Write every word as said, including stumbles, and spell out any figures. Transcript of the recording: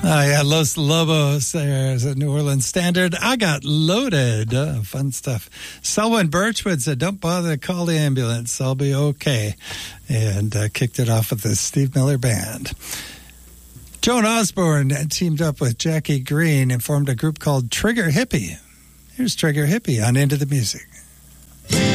Oh, yeah, Los Lobos, there's a New Orleans standard. I got loaded. Uh, fun stuff. Selwyn Birchwood said, don't bother to call the ambulance. I'll be okay. And uh, kicked it off with the Steve Miller Band. Joan Osborne teamed up with Jackie Green and formed a group called Trigger Hippie. Here's Trigger Hippie on Into the Music.